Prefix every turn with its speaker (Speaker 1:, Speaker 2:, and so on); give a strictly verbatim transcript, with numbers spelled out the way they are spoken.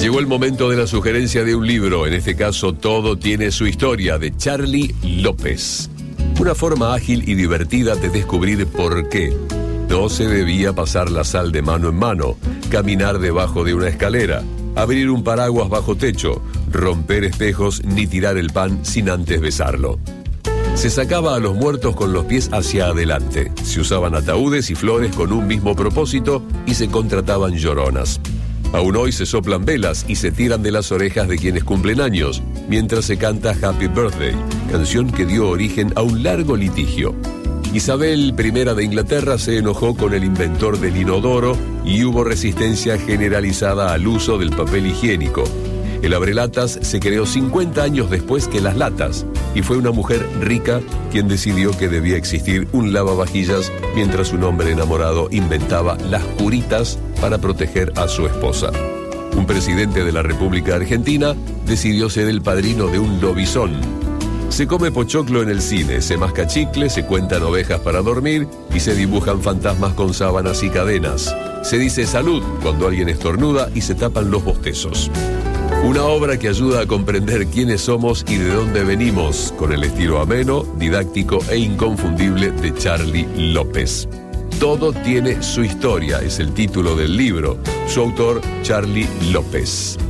Speaker 1: Llegó el momento de la sugerencia de un libro, en este caso Todo tiene su historia, de Charly López. Una forma ágil y divertida de descubrir por qué no se debía pasar la sal de mano en mano, caminar debajo de una escalera, abrir un paraguas bajo techo, romper espejos ni tirar el pan sin antes besarlo. Se sacaba a los muertos con los pies hacia adelante, se usaban ataúdes y flores con un mismo propósito y se contrataban lloronas. Aún hoy se soplan velas y se tiran de las orejas de quienes cumplen años, mientras se canta Happy Birthday, canción que dio origen a un largo litigio. Isabel primera de Inglaterra se enojó con el inventor del inodoro y hubo resistencia generalizada al uso del papel higiénico. El abrelatas se creó cincuenta años después que las latas, y fue una mujer rica quien decidió que debía existir un lavavajillas mientras un hombre enamorado inventaba las curitas para proteger a su esposa. Un presidente de la República Argentina decidió ser el padrino de un lobizón. Se come pochoclo en el cine, se masca chicle, se cuentan ovejas para dormir y se dibujan fantasmas con sábanas y cadenas. Se dice salud cuando alguien estornuda y se tapan los bostezos. Una obra que ayuda a comprender quiénes somos y de dónde venimos, con el estilo ameno, didáctico e inconfundible de Charly López. Todo tiene su historia, es el título del libro. Su autor, Charly López.